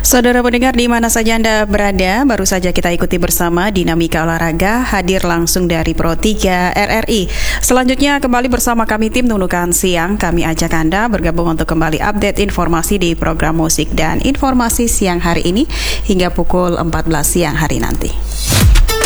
Saudara pendengar di mana saja Anda berada, baru saja kita ikuti bersama Dinamika Olahraga hadir langsung dari Pro 3 RRI. Selanjutnya kembali bersama kami tim Nunukan Siang, kami ajak Anda bergabung untuk kembali update informasi di program musik dan informasi siang hari ini hingga pukul 14 siang hari nanti.